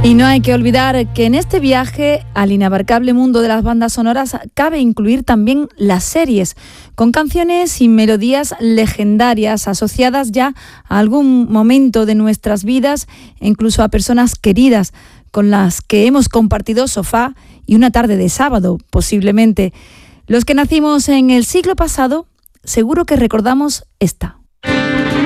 Y no hay que olvidar que en este viaje al inabarcable mundo de las bandas sonoras cabe incluir también las series, con canciones y melodías legendarias asociadas ya a algún momento de nuestras vidas e incluso a personas queridas con las que hemos compartido sofá y una tarde de sábado, posiblemente. Los que nacimos en el siglo pasado, seguro que recordamos esta.